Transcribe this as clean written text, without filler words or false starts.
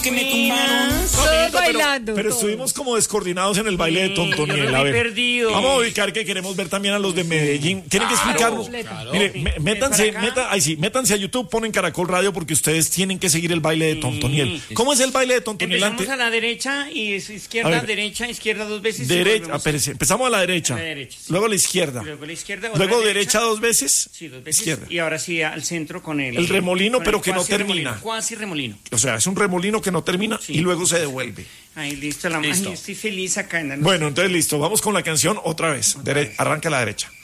que me tumbaron. Todos bailando. Pero todos. estuvimos como descoordinados en el baile de Tontoniel. Yo A lo ver, he perdido. vamos a ubicar que queremos ver también a los de Medellín. Tienen que explicarnos. Claro. Mire, métanse, ¿Ven para acá? métanse a YouTube, ponen Caracol Radio porque ustedes tienen que seguir el baile de Tontoniel. ¿Cómo es el baile de Tontoniel Empezamos antes? a la derecha y es A izquierda, ver. derecha, izquierda dos veces. y Derecha, volvemos espérese, empezamos a la derecha. A la derecha, sí. Luego a la izquierda. Luego a la izquierda. otra Luego derecha 2 veces. Sí, 2 veces. Izquierda. Y ahora sí al centro con El remolino, con pero el que no cuasi remolino, termina. Cuasi remolino. O sea, es un remolino que no termina Sí. y luego se devuelve. Ahí listo, Listo. Ay, estoy feliz acá en la Bueno, entonces listo, vamos con la canción otra vez. Arranca a la derecha.